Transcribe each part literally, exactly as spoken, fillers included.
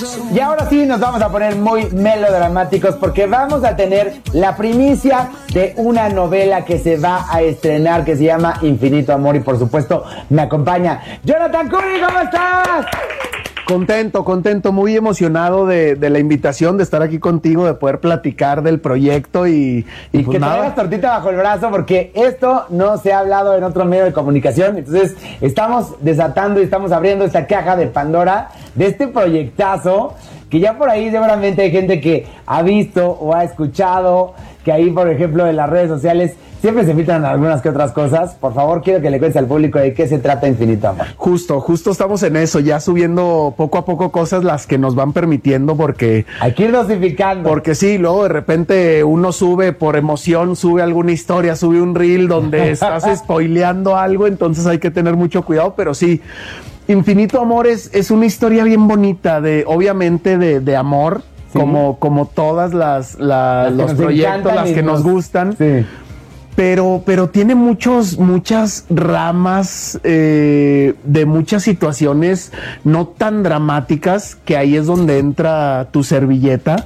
Y ahora sí nos vamos a poner muy melodramáticos porque vamos a tener la primicia de una novela que se va a estrenar que se llama Infinito Amor y por supuesto me acompaña Jonathan Curry. ¿Cómo estás? Contento, contento, muy emocionado de, de la invitación, de estar aquí contigo, de poder platicar del proyecto y... Y, y pues que traigas tortita bajo el brazo porque esto no se ha hablado en otro medio de comunicación, entonces estamos desatando y estamos abriendo esta caja de Pandora de este proyectazo que ya por ahí seguramente hay gente que ha visto o ha escuchado, que ahí por ejemplo en las redes sociales siempre se filtran algunas que otras cosas. Por favor, quiero que le cuentes al público de qué se trata Infinito Amor. Justo, justo estamos en eso, ya subiendo poco a poco cosas las que nos van permitiendo porque... Hay que ir dosificando. Porque sí, luego de repente uno sube por emoción, sube alguna historia, sube un reel donde estás spoileando algo, entonces hay que tener mucho cuidado, pero sí... Infinito Amor es, es una historia bien bonita, de obviamente de, de amor, sí. como, como todas las, la, las los proyectos, las que nos, nos gustan. Sí. Pero, pero tiene muchos, muchas ramas eh, de muchas situaciones no tan dramáticas, que ahí es donde entra tu servilleta.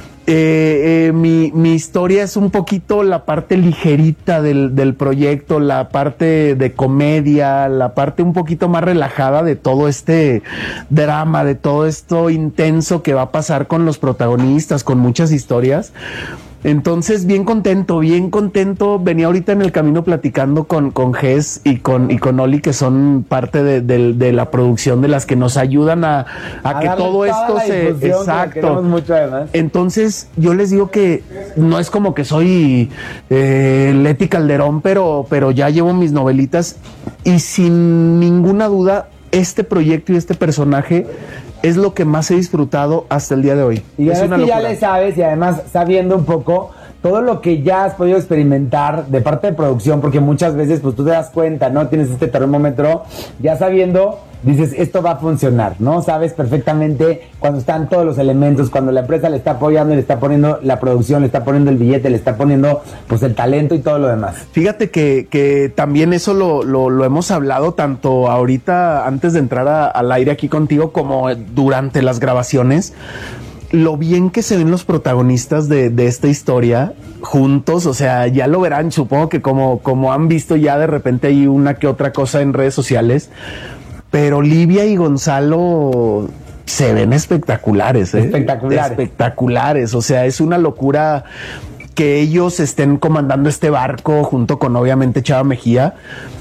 Eh, eh, mi, mi historia es un poquito la parte ligerita del, del proyecto, la parte de comedia, la parte un poquito más relajada de todo este drama, de todo esto intenso que va a pasar con los protagonistas, con muchas historias. Entonces, bien contento, bien contento. Venía ahorita en el camino platicando con, con Jess y con, y con Oli, que son parte de, de, de la producción, de las que nos ayudan a, a, a que todo esto se... Exacto. Mucho además. Entonces, yo les digo que no es como que soy eh, Leti Calderón, pero, pero ya llevo mis novelitas y sin ninguna duda, este proyecto y este personaje es lo que más he disfrutado hasta el día de hoy. Y es una que ya le sabes y además sabiendo un poco todo lo que ya has podido experimentar de parte de producción, porque muchas veces pues tú te das cuenta, ¿no? Tienes este termómetro, ya sabiendo, dices, esto va a funcionar, ¿no? Sabes perfectamente cuando están todos los elementos, cuando la empresa le está apoyando, le está poniendo la producción, le está poniendo el billete, le está poniendo pues el talento y todo lo demás. Fíjate que, que también eso lo, lo, lo hemos hablado tanto ahorita antes de entrar a, al aire aquí contigo como durante las grabaciones. Lo bien que se ven los protagonistas de, de esta historia juntos, o sea, ya lo verán, supongo que como, como han visto ya de repente hay una que otra cosa en redes sociales, pero Livia y Gonzalo se ven espectaculares, ¿eh? Espectaculares. Espectaculares, o sea, es una locura que ellos estén comandando este barco junto con obviamente Chava Mejía,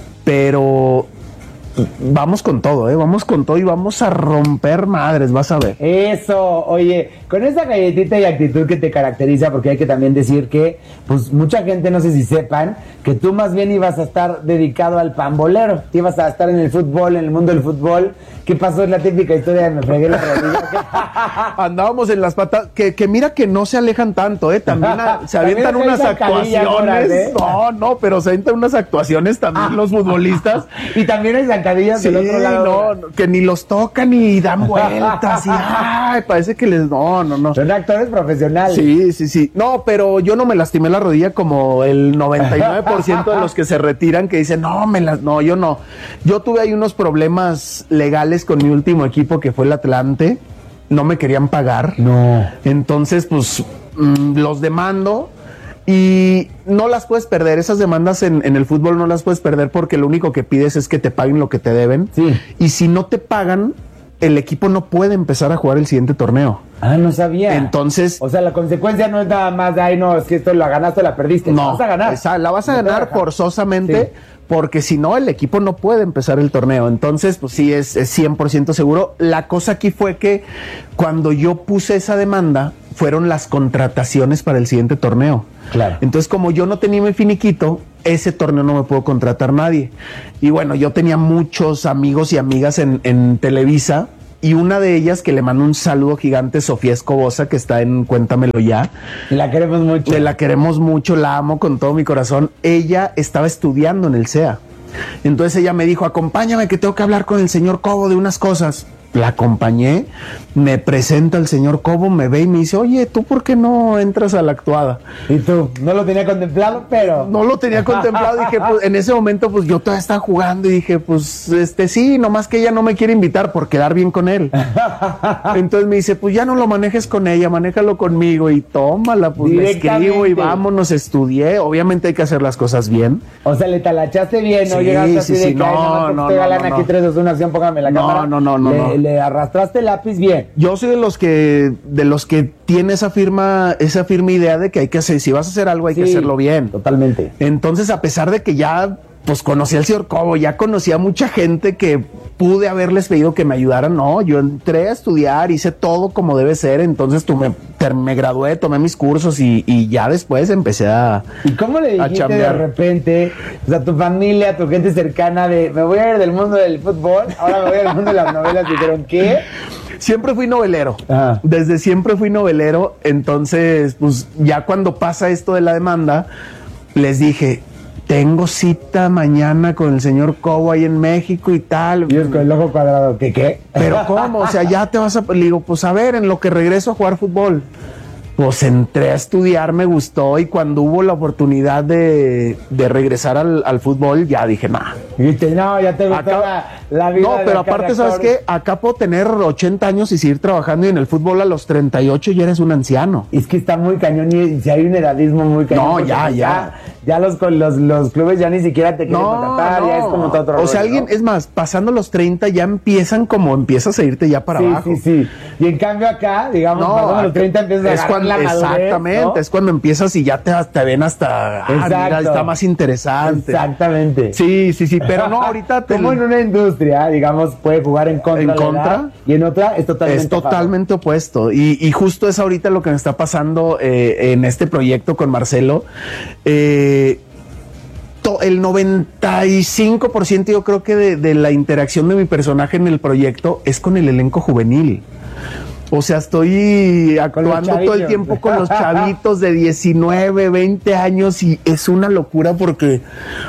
pero... Vamos con todo, ¿eh? Vamos con todo y vamos a romper madres, vas a ver. Eso, oye, con esa galletita y actitud que te caracteriza, porque hay que también decir que, pues, mucha gente, no sé si sepan, que tú más bien ibas a estar dedicado al pambolero, ibas a estar en el fútbol, en el mundo del fútbol. ¿Qué pasó? Es la típica historia de me fregué la rodilla. Andábamos en las patas, que, que mira que no se alejan tanto, ¿eh? También a, se avientan unas actuaciones. Ahora, ¿eh? No, no, pero se avientan unas actuaciones también los futbolistas. Y también hay zancadillas sí, del otro lado. No, que ni los tocan ni dan vueltas. Y, ay, parece que les... No, no, no. Son actores profesionales. Sí, sí, sí. No, pero yo no me lastimé la rodilla como el noventa y nueve por ciento de los que se retiran que dicen, no, me las... No, yo no. Yo tuve ahí unos problemas legales con mi último equipo que fue el Atlante. No me querían pagar. No. Entonces, pues, mmm, los demando y no las puedes perder. Esas demandas en, en el fútbol no las puedes perder porque lo único que pides es que te paguen lo que te deben. Sí. Y si no te pagan, el equipo no puede empezar a jugar el siguiente torneo. Ah, no sabía. Entonces... O sea, la consecuencia no es nada más de, ay, no, es que esto la ganaste o la perdiste. No, la vas a ganar. Esa, la vas a ganar forzosamente, sí. Porque si no, el equipo no puede empezar el torneo. Entonces, pues sí, es, es cien por ciento seguro. La cosa aquí fue que cuando yo puse esa demanda, fueron las contrataciones para el siguiente torneo. Claro. Entonces, como yo no tenía mi finiquito, ese torneo no me pudo contratar nadie. Y bueno, yo tenía muchos amigos y amigas en, en Televisa, y una de ellas, que le mando un saludo gigante, Sofía Escobosa, que está en Cuéntamelo Ya. La queremos mucho. Que la queremos mucho, la amo con todo mi corazón. Ella estaba estudiando en el C E A. Entonces ella me dijo, acompáñame que tengo que hablar con el señor Cobo de unas cosas. la acompañé, me presenta el señor Cobo, me ve y me dice, oye, ¿tú por qué no entras a la actuada? Y tú, no lo tenía contemplado, pero... No lo tenía contemplado, dije, pues en ese momento pues yo todavía estaba jugando y dije, pues este sí, nomás que ella no me quiere invitar por quedar bien con él. Entonces me dice, pues ya no lo manejes con ella, manéjalo conmigo y tómala, pues le escribo y vámonos, estudié, obviamente hay que hacer las cosas bien. O sea, le talachaste bien, ¿no? Sí, Llegaste así sí, de sí, que, no, ay, nada más no, te no, galan no, aquí no. tres, dos, una acción, póngame la No, cámara. no, no, no, le, no. le arrastraste el lápiz bien. Yo soy de los que, de los que tiene esa firma, esa firme idea de que hay que hacer, si vas a hacer algo hay Sí, que hacerlo bien. Totalmente. Entonces, a pesar de que ya, pues conocí al señor Cobo, ya conocí a mucha gente que pude haberles pedido que me ayudaran, no, yo entré a estudiar, hice todo como debe ser, entonces tú me, ter, me gradué, tomé mis cursos y, y ya después empecé a ¿Y cómo le dijiste de repente, o sea, tu familia, tu gente cercana de, me voy a ir del mundo del fútbol, ahora me voy al mundo de las novelas? Dijeron, ¿qué? Siempre fui novelero, Ajá. Desde siempre fui novelero, entonces, pues ya cuando pasa esto de la demanda, les dije, tengo cita mañana con el señor Cobo ahí en México y tal. Y es con el ojo cuadrado, ¿qué qué? Pero ¿cómo? O sea, ya te vas a... Le digo, pues a ver, en lo que regreso a jugar fútbol. Pues entré a estudiar, me gustó, y cuando hubo la oportunidad de, de regresar al, al fútbol, ya dije, nah. Y dijiste, no, ya te gustó Acá, la, la vida. no, de pero acá aparte, de ¿sabes actor. qué? Acá puedo tener ochenta años y seguir trabajando, y en el fútbol a los treinta y ocho ya eres un anciano. Es que está muy cañón y si hay un edadismo muy cañón. No, porque, ya, pues, ya. Ya los, los, los clubes ya ni siquiera te quieren No, contratar, no. ya es como todo otro O sea, rollo, alguien, ¿no? es más, pasando los treinta ya empiezan como empiezas a irte ya para sí, abajo. Sí, sí, Y en cambio acá, digamos, No, pasando los acá treinta empiezas a es agarrar cuando, la madurez, exactamente, ¿no? es cuando empiezas y ya te, te ven hasta, ah, mira, Exacto. está más interesante. Exactamente. Sí, sí, sí, pero no, ahorita te... Como en una industria, digamos, puede jugar en contra. ¿En de la contra? edad, y en otra es totalmente Es totalmente opuesto. Y, y justo es ahorita lo que me está pasando eh, en este proyecto con Marcelo. Eh, to, el noventa y cinco por ciento yo creo que de, de la interacción de mi personaje en el proyecto es con el elenco juvenil. O sea, estoy actuando todo el tiempo con los chavitos de diecinueve, veinte años y es una locura porque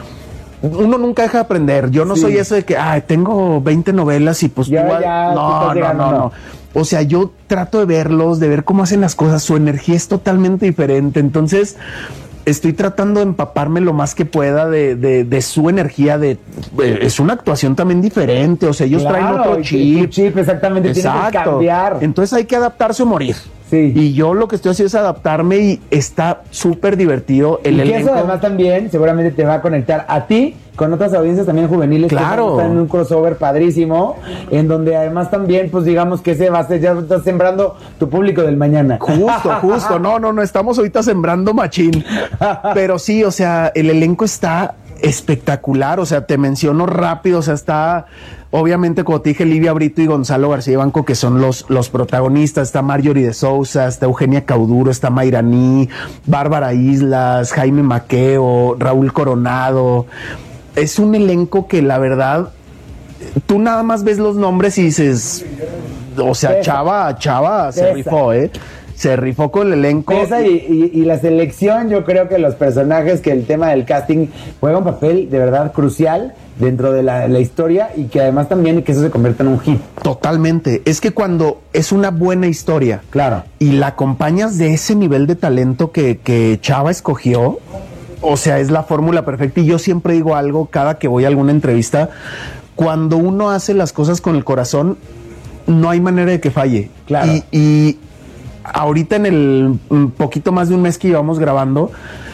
uno nunca deja de aprender. Yo no Sí. soy eso de que, ah, tengo veinte novelas y pues Ya, tú, ya, tú no, estás no, llegando, no, no. no. O sea, yo trato de verlos, de ver cómo hacen las cosas. Su energía es totalmente diferente. Entonces, estoy tratando de empaparme lo más que pueda de, de, de su energía. De, eh, es una actuación también diferente. O sea, ellos Claro, traen otro y- chip. y tu chip, exactamente, tiene que cambiar. Entonces hay que adaptarse o morir. Sí. Y yo lo que estoy haciendo es adaptarme y está súper divertido. El y que elenco. eso además también seguramente te va a conectar a ti con otras audiencias también juveniles. Claro. Que están en un crossover padrísimo, en donde además también, pues digamos que se va a hacer, ya estás sembrando tu público del mañana. Justo, justo. No, no, no, estamos ahorita sembrando machín. Pero sí, o sea, el elenco está espectacular. O sea, te menciono rápido, o sea, está... Obviamente, como te dije, Livia Brito y Gonzalo García Banco, que son los, los protagonistas. Está Marjorie de Sousa, está Eugenia Cauduro, está Mayraní, Bárbara Islas, Jaime Maqueo, Raúl Coronado. Es un elenco que la verdad, tú nada más ves los nombres y dices, o sea, Pesa. Chava, Chava se Pesa. rifó, ¿eh? Se rifó con el elenco. Pesa y, y, y la selección, yo creo que los personajes, que el tema del casting juega un papel de verdad crucial dentro de la, la historia, y que además también que eso se convierta en un hit. Totalmente. Es que cuando es una buena historia, Claro. y la acompañas de ese nivel de talento que, que Chava escogió, o sea, es la fórmula perfecta. Y yo siempre digo algo cada que voy a alguna entrevista: cuando uno hace las cosas con el corazón, no hay manera de que falle. Claro. Y, y ahorita en el mm, poquito más de un mes que llevamos grabando,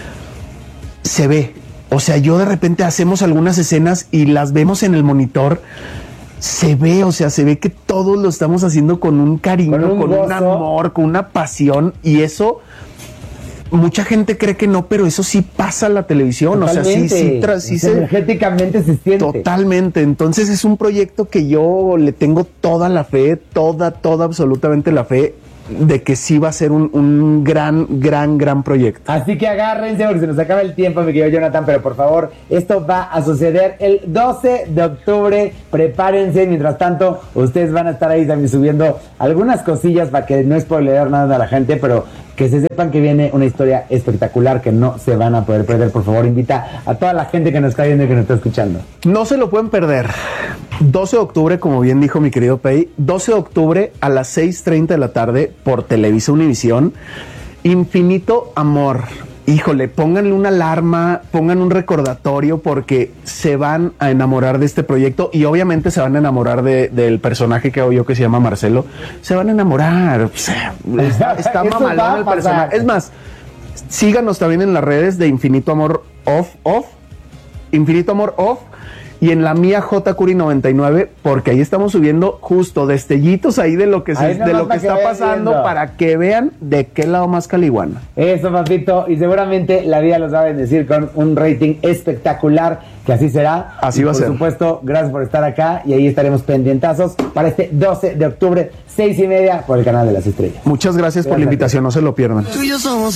se ve. O sea, yo de repente hacemos algunas escenas y las vemos en el monitor. Se ve, o sea, se ve que todos lo estamos haciendo con un cariño, Con un con un gozo. amor, con una pasión. Y eso, mucha gente cree que no, pero eso sí pasa en la televisión. O sea, sí, sí, tra- sí se... energéticamente se siente. Totalmente. Entonces es un proyecto que yo le tengo toda la fe, toda, toda, absolutamente la fe de que sí va a ser un, un gran, gran, gran proyecto. Así que agárrense porque se nos acaba el tiempo, mi querido Jonathan, pero por favor, esto va a suceder el doce de octubre. Prepárense, mientras tanto, ustedes van a estar ahí también subiendo algunas cosillas para que no spoiler nada a la gente, pero que se sepan que viene una historia espectacular que no se van a poder perder. Por favor, invita a toda la gente que nos está viendo y que nos está escuchando. No se lo pueden perder. doce de octubre, como bien dijo mi querido Pei, doce de octubre a las seis treinta de la tarde por Televisa Univisión. Infinito Amor. Híjole, pónganle una alarma, pongan un recordatorio porque se van a enamorar de este proyecto y obviamente se van a enamorar de, del personaje que hago yo que se llama Marcelo. Se van a enamorar. O sea, está, está mamalón el personaje. Es más, síganos también en las redes de Infinito Amor Off, Off, Infinito Amor Off. Y en la mía J Curi noventa y nueve, porque ahí estamos subiendo justo destellitos ahí de lo que, se, de lo que está pasando viendo. Para que vean de qué lado más caliguana. Eso, papito, y seguramente la vida los va a bendecir con un rating espectacular, que así será. Así y va a ser. Por supuesto, gracias por estar acá y ahí estaremos pendientazos para este doce de octubre, seis y media, por el canal de las estrellas. Muchas gracias, gracias por la invitación, no se lo pierdan. Tú y yo somos